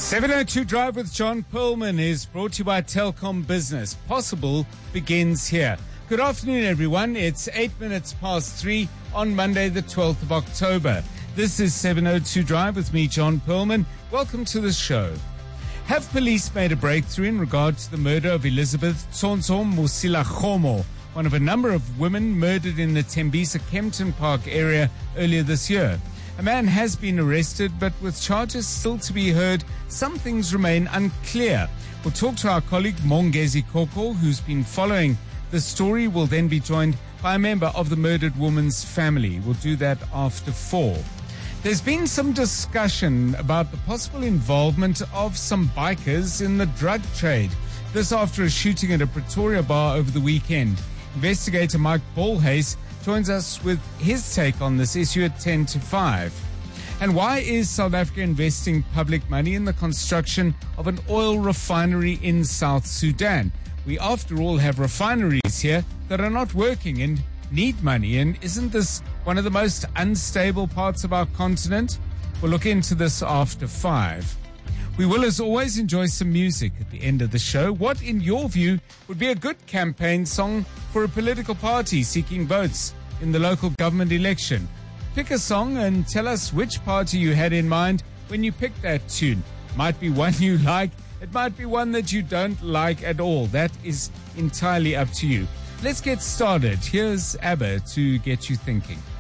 702 Drive with John Perlman is brought to you by Telkom Business. Possible begins here. Good afternoon, everyone. It's 8 minutes past 3 on Monday, the 12th of October. This is 702 Drive with me, John Perlman. Welcome to the show. Have police made a breakthrough in regard to the murder of Elizabeth Tsonso Mosilakgomo, one of a number of women murdered in the Tembisa Kempton Park area earlier this year? A man has been arrested, but with charges still to be heard, some things remain unclear. We'll talk to our colleague Mongezi Koko, who's been following the story. We'll then be joined by a member of the murdered woman's family. We'll do that after 4. There's been some discussion about the possible involvement of some bikers in the drug trade. This after a shooting at a Pretoria bar over the weekend. Investigator Mike Bolhuis joins us with his take on this issue at 10 to 5. And why is South Africa investing public money in the construction of an oil refinery in South Sudan? We, after all, have refineries here that are not working and need money. And isn't this one of the most unstable parts of our continent? We'll look into this after 5. We will, as always, enjoy some music at the end of the show. What, in your view, would be a good campaign song for a political party seeking votes in the local government election? Pick a song and tell us which party you had in mind when you picked that tune. Might be one you like. It might be one that you don't like at all. That is entirely up to you. Let's get started. Here's ABBA to get you thinking.